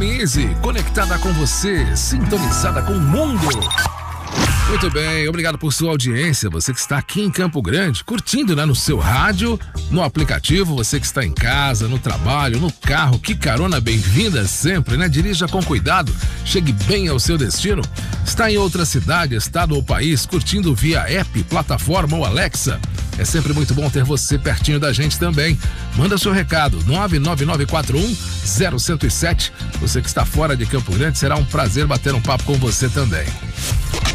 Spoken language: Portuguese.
Sintonize, conectada com você, sintonizada com o mundo. Muito bem, obrigado por sua audiência, você que está aqui em Campo Grande, curtindo, né, no seu rádio, no aplicativo, você que está em casa, no trabalho, no carro, que carona bem-vinda sempre, né? Dirija com cuidado, chegue bem ao seu destino. Está em outra cidade, estado ou país, curtindo via app, plataforma ou Alexa. É sempre muito bom ter você pertinho da gente também. Manda seu recado, 99941-0107. Você que está fora de Campo Grande, será um prazer bater um papo com você também.